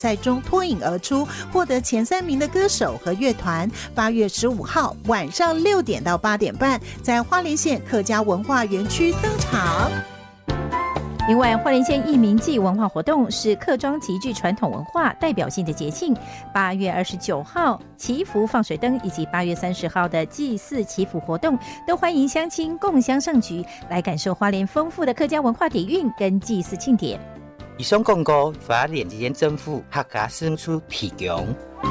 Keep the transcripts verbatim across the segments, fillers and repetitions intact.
赛中脱颖而出，获得前三名的歌手和乐团，八月十五号晚上六点到八点半，在花莲县客家文化园区登场。 另外，花莲县义民祭文化活动是客庄极具传统文化代表性的节庆。八月二十九号祈福放水灯，以及八月三十号的祭祀祈福活动，都欢迎乡亲共襄盛举，来感受花莲丰富的客家文化底蕴跟祭祀庆典。 以上广告花莲县政府客家事务处提供。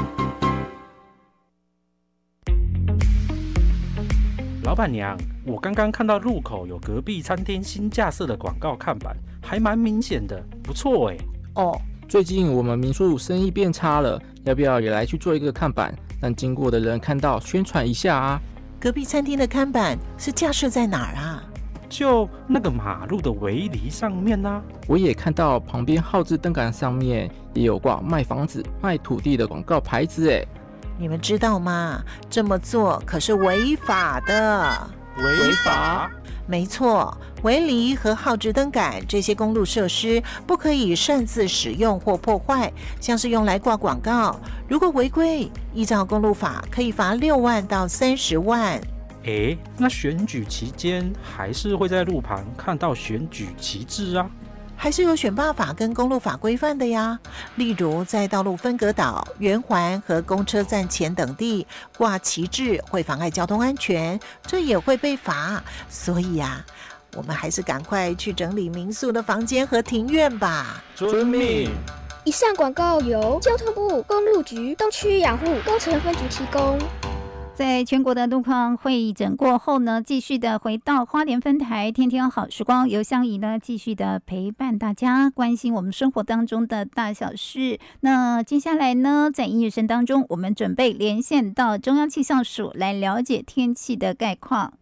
老板娘，我刚刚看到路口有隔壁餐厅新架设的广告看板，还蛮明显的，不错哎。 哦，最近我们民宿生意变差了，要不要也来去做一个看板，让经过的人看到宣传一下啊？ 隔壁餐厅的看板是架设在哪儿啊？ 就那个马路的围篱上面啊。 我也看到旁边号志灯杆上面也有挂卖房子、卖土地的广告牌子哎。 你们知道吗？这么做可是违法的。 违法？ 没错，围篱和号志灯杆这些公路设施不可以擅自使用或破坏，像是用来挂广告，如果违规，依照公路法可以罚六万到三十万。 诶，那选举期间还是会在路旁看到选举旗帜啊。 还是有选罢法跟公路法规范的呀，例如在道路分隔岛、圆环和公车站前等地挂旗帜会妨碍交通安全，这也会被罚。所以呀、啊，我们还是赶快去整理民宿的房间和庭院吧。 遵命。 以上广告由交通部公路局东区养护工程分局提供。 在全国的路况会诊过后呢，继续的回到花莲分台天天好时光，由香怡呢继续的陪伴大家，关心我们生活当中的大小事。那接下来呢，在音乐声当中，我们准备连线到中央气象署来了解天气的概况。